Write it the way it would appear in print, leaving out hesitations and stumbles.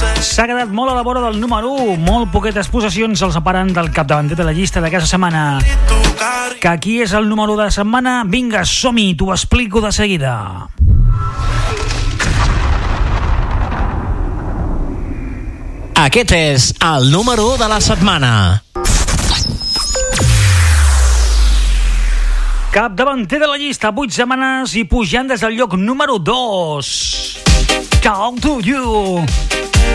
S'ha quedat molt a la vora del número 1. Molt poquetes possessions el separen del capdavanter de la llista d'aquesta setmana. Que qui és el número 1 de la setmana? Vinga, som-hi, t'ho explico de seguida. Aquest és el número 1 de la setmana. Capdavanter de la llista, 8 setmanes i pujant des del lloc número 2. Talk to you.